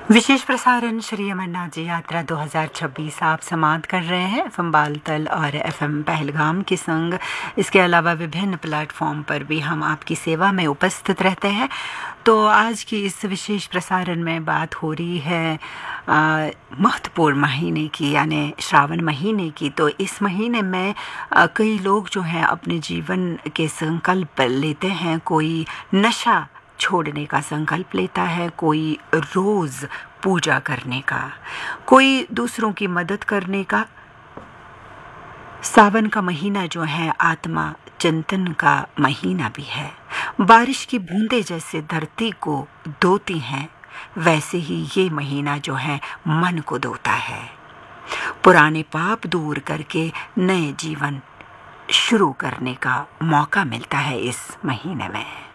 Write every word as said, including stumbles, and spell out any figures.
विशेष प्रसारण श्री अमरनाथ जी यात्रा दो हज़ार छब्बीस आप समाप्त कर रहे हैं एफएम बालतल और एफएम पहलगाम के संग। इसके अलावा विभिन्न प्लेटफॉर्म पर भी हम आपकी सेवा में उपस्थित रहते हैं। तो आज की इस विशेष प्रसारण में बात हो रही है महत्वपूर्ण महीने की, यानी श्रावण महीने की। तो इस महीने में आ, कई लोग जो हैं अपने जीवन के संकल्प लेते हैं। कोई नशा छोड़ने का संकल्प लेता है, कोई रोज़ पूजा करने का, कोई दूसरों की मदद करने का। सावन का महीना जो है आत्मा चिंतन का महीना भी है। बारिश की बूंदें जैसे धरती को धोती हैं, वैसे ही ये महीना जो है मन को धोता है। पुराने पाप दूर करके नए जीवन शुरू करने का मौका मिलता है इस महीने में।